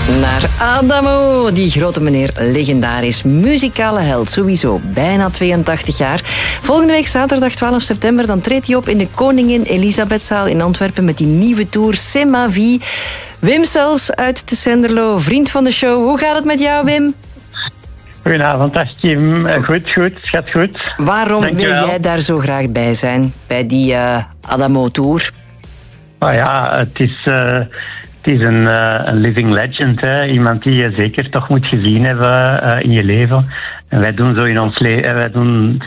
Naar Adamo, die grote meneer, legendarisch muzikale held, sowieso, bijna 82 jaar. Volgende week zaterdag 12 september, dan treedt hij op in de Koningin Elisabethzaal in Antwerpen met die nieuwe tour C'est ma vie. Wim Sels uit Tessenderlo, vriend van de show. Hoe gaat het met jou, Wim? Goedenavond, dag Kim. Goed, het gaat goed. Waarom Dankjewel. wil jij daar zo graag bij zijn, bij die Adamo-tour? Oh ja, het is een living legend. Hè. Iemand die je zeker toch moet gezien hebben in je leven. En wij doen zo in ons leven, wij doen